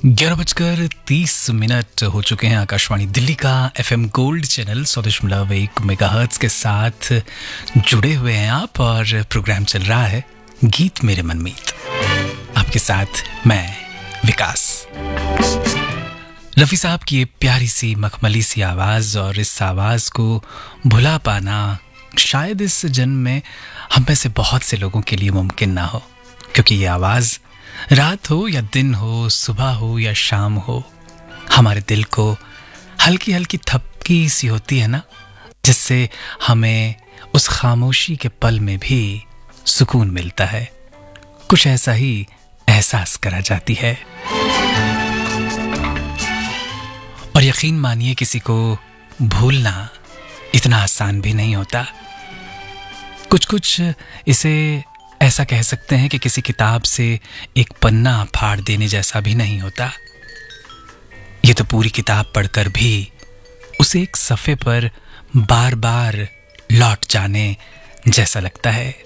11:30 हो चुके हैं। आकाशवाणी दिल्ली का FM गोल्ड चैनल 100.1 मेगाहर्ट्ज के साथ जुड़े हुए हैं आप और प्रोग्राम चल रहा है गीत मेरे मनमीत। आपके साथ मैं विकास। रफ़ी साहब की ये प्यारी सी मखमली सी आवाज़ और इस आवाज़ को भुला पाना शायद इस जन्म में हम में से बहुत से लोगों के लिए मुमकिन ना हो, क्योंकि ये आवाज़ रात हो या दिन हो, सुबह हो या शाम हो, हमारे दिल को हल्की हल्की थपकी सी होती है ना, जिससे हमें उस खामोशी के पल में भी सुकून मिलता है। कुछ ऐसा ही एहसास करा जाती है। और यकीन मानिए किसी को भूलना इतना आसान भी नहीं होता। कुछ इसे ऐसा कह सकते हैं कि किसी किताब से एक पन्ना फाड़ देने जैसा भी नहीं होता। ये तो पूरी किताब पढ़कर भी उसे एक सफ़े पर बार बार लौट जाने जैसा लगता है।